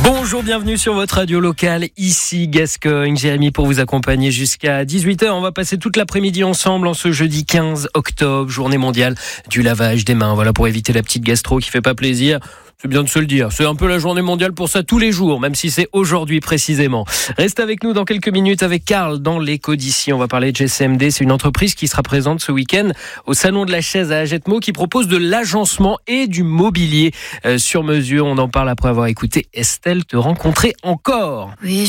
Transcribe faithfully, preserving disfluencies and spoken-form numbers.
Bonjour, bienvenue sur votre radio locale, ici Gascogne. Jérémy pour vous accompagner jusqu'à dix-huit heures. On va passer toute l'après-midi ensemble en ce jeudi quinze octobre, journée mondiale du lavage des mains. Voilà, pour éviter la petite gastro qui fait pas plaisir. C'est bien de se le dire. C'est un peu la journée mondiale pour ça tous les jours, même si c'est aujourd'hui précisément. Reste avec nous dans quelques minutes avec Karl dans l'écho d'ici. On va parler de G C M D. C'est une entreprise qui sera présente ce week-end au Salon de la Chaise à Agetmo qui propose de l'agencement et du mobilier euh, sur mesure. On en parle après avoir écouté Estelle te rencontrer encore. Oui.